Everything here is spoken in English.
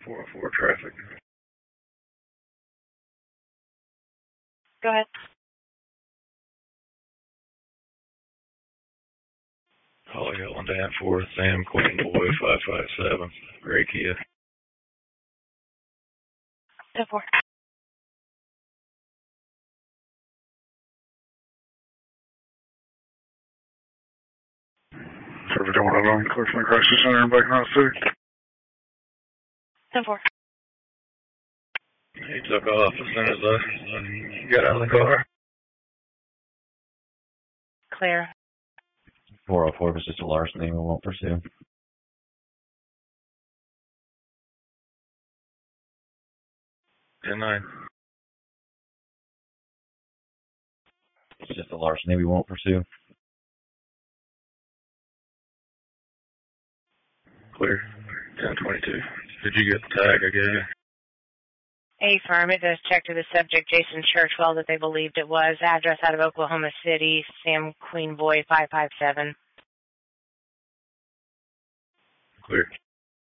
404 traffic. Go ahead. Holly Hill Danforth, Sam Queen Boy 557, Gray Kia. 10-4. Traffic 109, clear from the crisis center in Bacon House City. 10-4. He took off as soon as I got out of the car. Clear. 404 was just a larceny we won't pursue. Ten nine. It's just a larceny we won't pursue. Clear. 1022. Did you get the tag I gave you? Affirmative. Check to the subject, Jason Churchwell, that they believed it was. Address out of Oklahoma City, Sam Queen Boy 557. Clear.